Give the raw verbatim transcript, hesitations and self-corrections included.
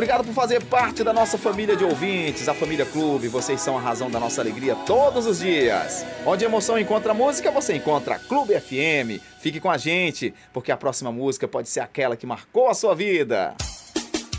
obrigado por fazer parte da nossa família de ouvintes, a Família Clube. Vocês são a razão da nossa alegria todos os dias. Onde a emoção encontra música, você encontra Clube F M. Fique com a gente, porque a próxima música pode ser aquela que marcou a sua vida.